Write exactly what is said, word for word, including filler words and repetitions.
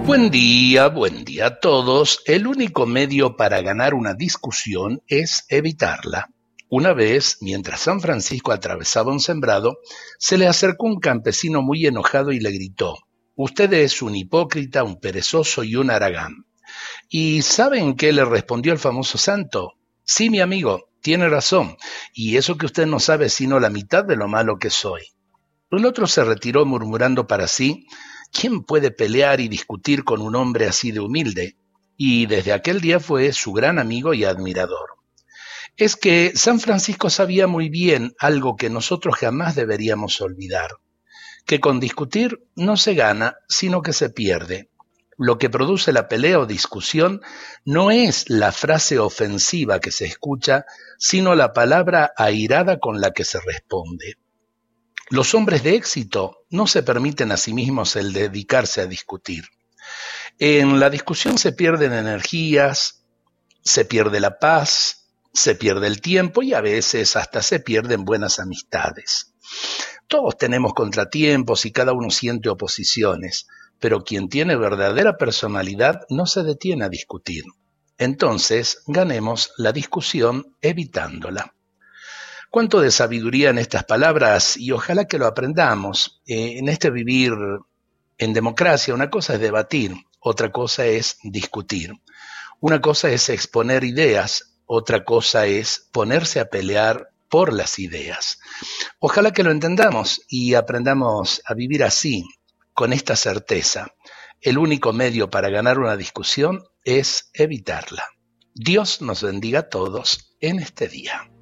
Buen día, buen día a todos. El único medio para ganar una discusión es evitarla. Una vez, mientras San Francisco atravesaba un sembrado, se le acercó un campesino muy enojado y le gritó: «Usted es un hipócrita, un perezoso y un haragán». ¿Y saben qué le respondió el famoso santo? «Sí, mi amigo, tiene razón, y eso que usted no sabe sino la mitad de lo malo que soy». El otro se retiró murmurando para sí: «¿Quién puede pelear y discutir con un hombre así de humilde?». Y desde aquel día fue su gran amigo y admirador. Es que San Francisco sabía muy bien algo que nosotros jamás deberíamos olvidar, que con discutir no se gana, sino que se pierde. Lo que produce la pelea o discusión no es la frase ofensiva que se escucha, sino la palabra airada con la que se responde. Los hombres de éxito no se permiten a sí mismos el dedicarse a discutir. En la discusión se pierden energías, se pierde la paz, se pierde el tiempo y a veces hasta se pierden buenas amistades. Todos tenemos contratiempos y cada uno siente oposiciones, pero quien tiene verdadera personalidad no se detiene a discutir. Entonces, ganemos la discusión evitándola. Cuánto de sabiduría en estas palabras, y ojalá que lo aprendamos. Eh, en este vivir en democracia, una cosa es debatir, otra cosa es discutir. Una cosa es exponer ideas, otra cosa es ponerse a pelear por las ideas. Ojalá que lo entendamos y aprendamos a vivir así, con esta certeza. El único medio para ganar una discusión es evitarla. Dios nos bendiga a todos en este día.